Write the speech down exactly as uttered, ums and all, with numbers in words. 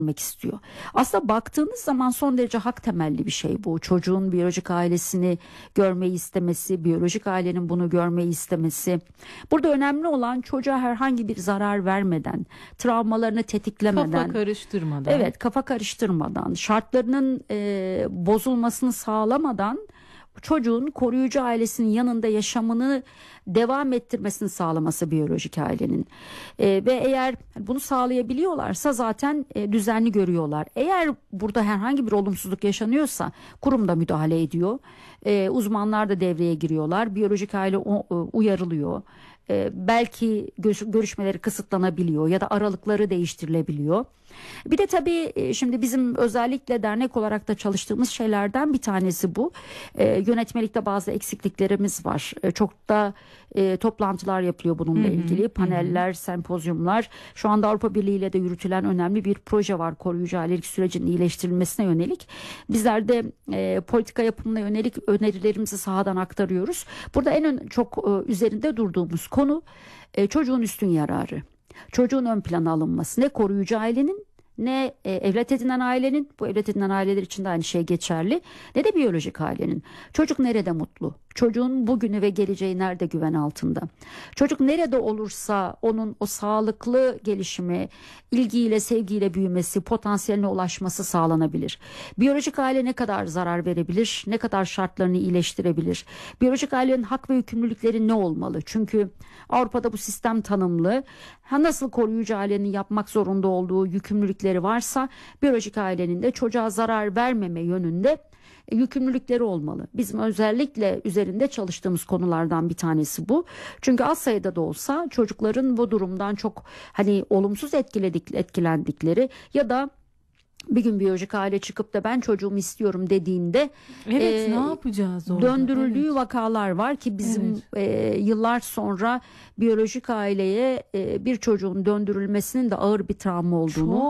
istiyor. Aslında baktığınız zaman son derece hak temelli bir şey bu. Çocuğun biyolojik ailesini görmeyi istemesi, biyolojik ailenin bunu görmeyi istemesi. Burada önemli olan çocuğa herhangi bir zarar vermeden, travmalarını tetiklemeden, kafa karıştırmadan. Evet, kafa karıştırmadan, şartlarının e, bozulmasını sağlamadan çocuğun koruyucu ailesinin yanında yaşamını devam ettirmesini sağlaması biyolojik ailenin. Ee, ve eğer bunu sağlayabiliyorlarsa zaten e, düzenli görüyorlar. Eğer burada herhangi bir olumsuzluk yaşanıyorsa kurum da müdahale ediyor. Ee, uzmanlar da devreye giriyorlar. Biyolojik aile o, uyarılıyor. Ee, belki görüş, görüşmeleri kısıtlanabiliyor ya da aralıkları değiştirilebiliyor. Bir de tabii şimdi bizim özellikle dernek olarak da çalıştığımız şeylerden bir tanesi bu. E, yönetmelikte bazı eksikliklerimiz var. E, çok da e, toplantılar yapılıyor bununla Hı hı, ilgili. Paneller, hı. sempozyumlar. Şu anda Avrupa Birliği ile de yürütülen önemli bir proje var. Koruyucu ailelik sürecinin iyileştirilmesine yönelik. Bizler de e, politika yapımına yönelik önerilerimizi sahadan aktarıyoruz. Burada en ön, çok e, üzerinde durduğumuz konu e, çocuğun üstün yararı. Çocuğun ön plana alınması, ne koruyucu ailenin ne e, evlat edinen ailenin, bu evlat edinen aileler için de aynı şey geçerli, ne de biyolojik ailenin. Çocuk nerede mutlu? Çocuğun bugünü ve geleceği nerede güven altında? Çocuk nerede olursa onun o sağlıklı gelişimi, ilgiyle, sevgiyle büyümesi, potansiyeline ulaşması sağlanabilir. Biyolojik aile ne kadar zarar verebilir? Ne kadar şartlarını iyileştirebilir? Biyolojik ailenin hak ve yükümlülükleri ne olmalı? Çünkü Avrupa'da bu sistem tanımlı. Ha, nasıl koruyucu ailenin yapmak zorunda olduğu yükümlülükleri varsa biyolojik ailenin de çocuğa zarar vermeme yönünde yükümlülükleri olmalı. Bizim özellikle üzerinde çalıştığımız konulardan bir tanesi bu. Çünkü az sayıda da olsa çocukların bu durumdan çok hani olumsuz etkiledik, etkilendikleri ya da bir gün biyolojik aile çıkıp da ben çocuğumu istiyorum dediğinde evet, e, ne yapacağız orada? Döndürüldüğü evet. vakalar var ki bizim evet. e, yıllar sonra biyolojik aileye e, bir çocuğun döndürülmesinin de ağır bir travma olduğunu Çok